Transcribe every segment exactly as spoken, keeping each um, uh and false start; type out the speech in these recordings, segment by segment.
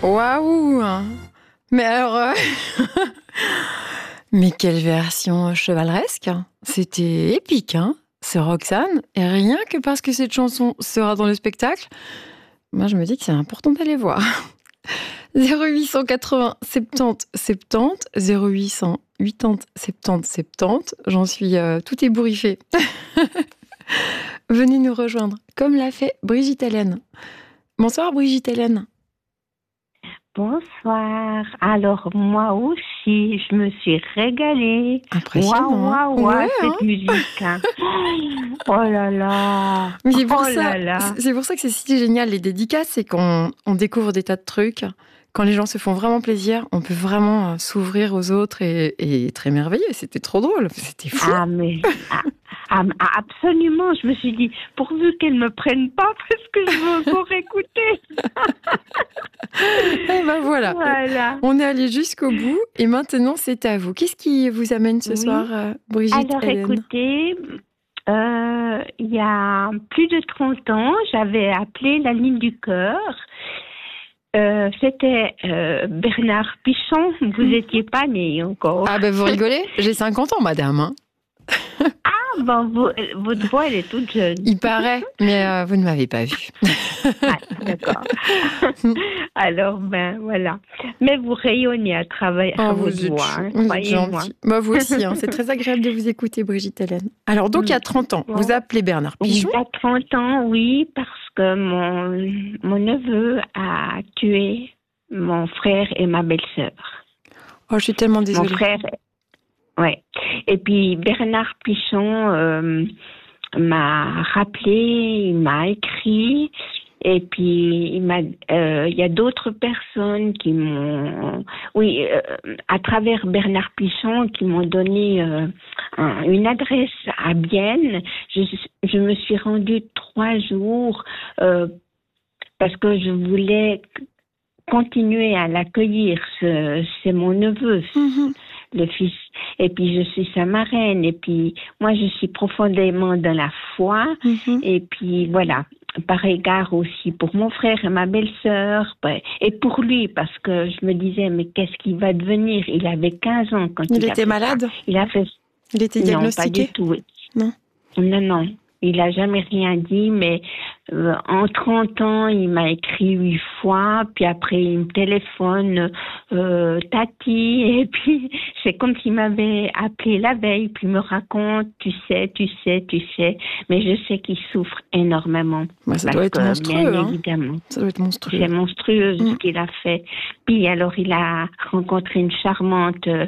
Waouh! Mais alors, euh, mais quelle version chevaleresque! C'était épique, hein? C'est Roxane, et rien que parce que cette chanson sera dans le spectacle, moi je me dis que c'est important d'aller voir. zéro huit cent quatre-vingts soixante-dix soixante-dix, zéro huit cent quatre-vingts soixante-dix soixante-dix, j'en suis euh, tout ébouriffée. Venez nous rejoindre, comme l'a fait Brigitte Hélène. Bonsoir Brigitte Hélène. Bonsoir. Alors, moi aussi, je me suis régalée. Impressionnant. Waouh, waouh, waouh, Ouais, cette hein. musique. Hein. Oh là là. Mais c'est pour, oh ça, là là. c'est pour ça que c'est si génial, les dédicaces, c'est qu'on on découvre des tas de trucs. Quand les gens se font vraiment plaisir, on peut vraiment s'ouvrir aux autres et, et être émerveillé. C'était trop drôle, c'était fou. Ah, mais ah, ah, absolument. Je me suis dit, pourvu qu'elles ne me prennent pas, parce que je veux encore écouter. Et ben voilà. Voilà. On est allé jusqu'au bout et maintenant c'est à vous. Qu'est-ce qui vous amène ce Oui. soir, Brigitte Alors, Hélène? écoutez, euh, il y a plus de trente ans, j'avais appelé la ligne du cœur. Euh, c'était euh, Bernard Pichon. Vous n'étiez pas né encore. Ah ben vous rigolez? J'ai cinquante ans, madame. Hein. Ah ben vous, votre voix elle est toute jeune. Il paraît, mais euh, vous ne m'avez pas vue. Ah, d'accord. Alors ben voilà. Mais vous rayonnez à travers oh, votre vous voix, hein, vous croyez-moi. bah, vous aussi, hein, c'est très agréable de vous écouter, Brigitte Hélène. Alors donc il y a trente ans, bon. Vous appelez Bernard Pichon? Il y a trente ans, oui, parce que mon, mon neveu a tué mon frère et ma belle-sœur. Oh, je suis tellement désolée. Mon frère, ouais. Et puis Bernard Pichon euh, m'a rappelé, il m'a écrit, et puis il m'a, euh, il y a d'autres personnes qui m'ont, oui, euh, à travers Bernard Pichon, qui m'ont donné euh, un, une adresse à Bienne. Je, je me suis rendue trois jours euh, parce que je voulais continuer à l'accueillir. Ce, c'est mon neveu, mm-hmm. le fils. Et puis je suis sa marraine. Et puis moi je suis profondément dans la foi. Mm-hmm. Et puis voilà, par égard aussi pour mon frère et ma belle-sœur. Et pour lui, parce que je me disais, mais qu'est-ce qu'il va devenir? Il avait quinze ans quand il, il a était fait malade ça. Il a fait... Il était diagnostiqué? Non, pas du tout. Non. Non, non. Il n'a jamais rien dit, mais euh, en trente ans, il m'a écrit huit fois, puis après il me téléphone, euh, Tati, et puis c'est comme s'il m'avait appelé la veille, puis il me raconte, tu sais, tu sais, tu sais, mais je sais qu'il souffre énormément. Bah, ça doit être que, monstrueux, bien hein. évidemment. Ça doit être monstrueux. C'est monstrueux mmh. ce qu'il a fait. Puis alors il a rencontré une charmante euh,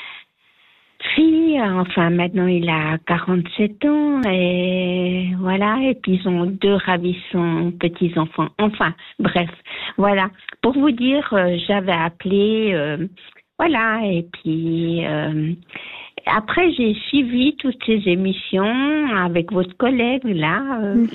fille, enfin maintenant il a quarante-sept ans et voilà, et puis ils ont deux ravissants petits-enfants. Enfin, bref, voilà. Pour vous dire, euh, j'avais appelé, euh, voilà, et puis euh, après j'ai suivi toutes ces émissions avec votre collègue là. Euh,